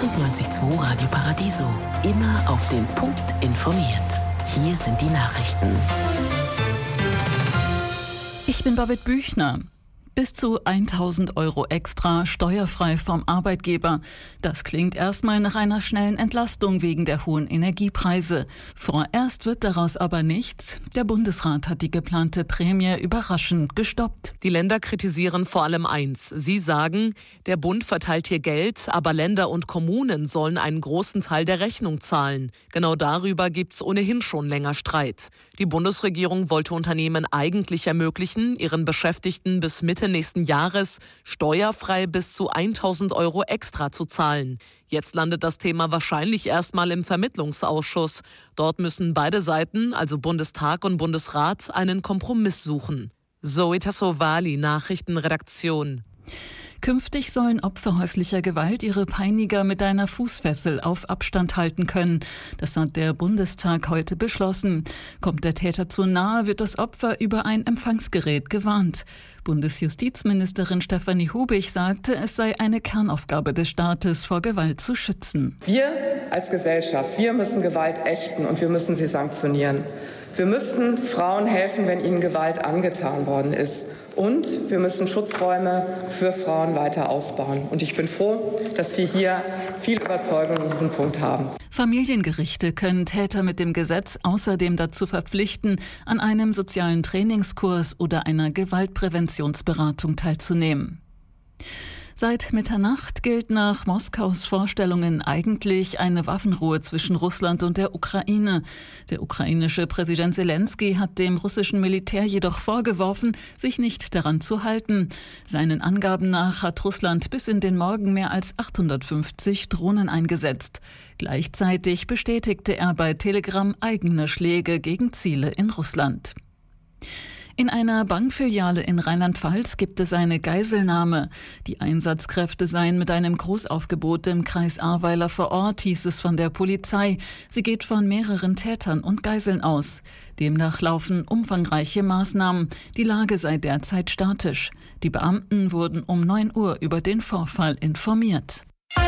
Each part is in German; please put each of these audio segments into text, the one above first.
98.2 Radio Paradiso. Immer auf den Punkt informiert. Hier sind die Nachrichten. Ich bin Babette Büchner. Bis zu 1.000 € extra steuerfrei vom Arbeitgeber. Das klingt erstmal nach einer schnellen Entlastung wegen der hohen Energiepreise. Vorerst wird daraus aber nichts. Der Bundesrat hat die geplante Prämie überraschend gestoppt. Die Länder kritisieren vor allem eins. Sie sagen, der Bund verteilt hier Geld, aber Länder und Kommunen sollen einen großen Teil der Rechnung zahlen. Genau darüber gibt's ohnehin schon länger Streit. Die Bundesregierung wollte Unternehmen eigentlich ermöglichen, ihren Beschäftigten bis Mitte nächsten Jahres steuerfrei bis zu 1.000 € extra zu zahlen. Jetzt landet das Thema wahrscheinlich erstmal im Vermittlungsausschuss. Dort müssen beide Seiten, also Bundestag und Bundesrat, einen Kompromiss suchen. Zoe Tassovali, Nachrichtenredaktion. Künftig sollen Opfer häuslicher Gewalt ihre Peiniger mit einer Fußfessel auf Abstand halten können. Das hat der Bundestag heute beschlossen. Kommt der Täter zu nahe, wird das Opfer über ein Empfangsgerät gewarnt. Bundesjustizministerin Stefanie Hubig sagte, es sei eine Kernaufgabe des Staates, vor Gewalt zu schützen. Wir als Gesellschaft, wir müssen Gewalt ächten und wir müssen sie sanktionieren. Wir müssen Frauen helfen, wenn ihnen Gewalt angetan worden ist. Und wir müssen Schutzräume für Frauen weiter ausbauen. Und ich bin froh, dass wir hier viel Überzeugung in diesem Punkt haben. Familiengerichte können Täter mit dem Gesetz außerdem dazu verpflichten, an einem sozialen Trainingskurs oder einer Gewaltpräventionsberatung teilzunehmen. Seit Mitternacht gilt nach Moskaus Vorstellungen eigentlich eine Waffenruhe zwischen Russland und der Ukraine. Der ukrainische Präsident Zelensky hat dem russischen Militär jedoch vorgeworfen, sich nicht daran zu halten. Seinen Angaben nach hat Russland bis in den Morgen mehr als 850 Drohnen eingesetzt. Gleichzeitig bestätigte er bei Telegram eigene Schläge gegen Ziele in Russland. In einer Bankfiliale in Rheinland-Pfalz gibt es eine Geiselnahme. Die Einsatzkräfte seien mit einem Großaufgebot im Kreis Ahrweiler vor Ort, hieß es von der Polizei. Sie geht von mehreren Tätern und Geiseln aus. Demnach laufen umfangreiche Maßnahmen. Die Lage sei derzeit statisch. Die Beamten wurden um 9 Uhr über den Vorfall informiert.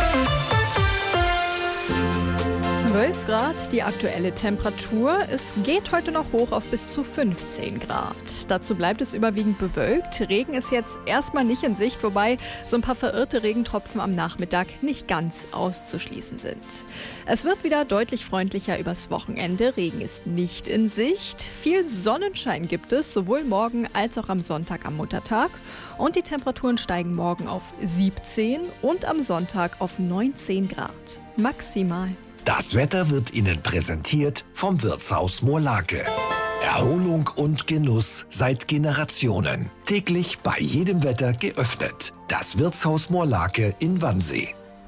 12 Grad, die aktuelle Temperatur. Es geht heute noch hoch auf bis zu 15 Grad. Dazu bleibt es überwiegend bewölkt. Regen ist jetzt erstmal nicht in Sicht, wobei so ein paar verirrte Regentropfen am Nachmittag nicht ganz auszuschließen sind. Es wird wieder deutlich freundlicher übers Wochenende. Regen ist nicht in Sicht. Viel Sonnenschein gibt es, sowohl morgen als auch am Sonntag am Muttertag. Und die Temperaturen steigen morgen auf 17 und am Sonntag auf 19 Grad. Maximal. Das Wetter wird Ihnen präsentiert vom Wirtshaus Moorlake. Erholung und Genuss seit Generationen. Täglich bei jedem Wetter geöffnet. Das Wirtshaus Moorlake in Wannsee.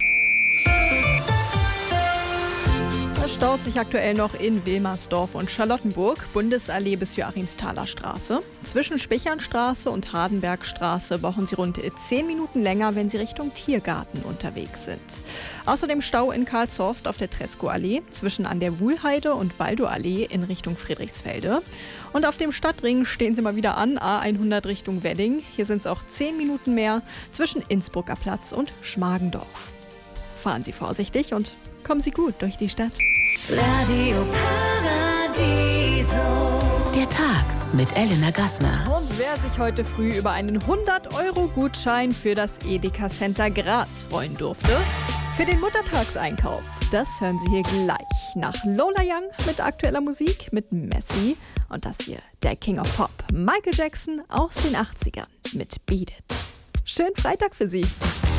Es staut sich aktuell noch in Wilmersdorf und Charlottenburg, Bundesallee bis Joachimsthaler Straße. Zwischen Spichernstraße und Hardenbergstraße brauchen Sie rund 10 Minuten länger, wenn Sie Richtung Tiergarten unterwegs sind. Außerdem Stau in Karlshorst auf der Treskoallee, zwischen an der Wuhlheide und Waldorallee in Richtung Friedrichsfelde. Und auf dem Stadtring stehen Sie mal wieder an, A100 Richtung Wedding. Hier sind es auch 10 Minuten mehr zwischen Innsbrucker Platz und Schmargendorf. Fahren Sie vorsichtig und kommen Sie gut durch die Stadt. Radio Paradiso. Der Tag mit Elena Gassner. Und wer sich heute früh über einen 100-Euro-Gutschein für das Edeka Center Graz freuen durfte, für den Muttertagseinkauf, das hören Sie hier gleich. Nach Lola Young mit aktueller Musik mit Messi und das hier, der King of Pop, Michael Jackson aus den 80ern mit Beat It. Schönen Freitag für Sie.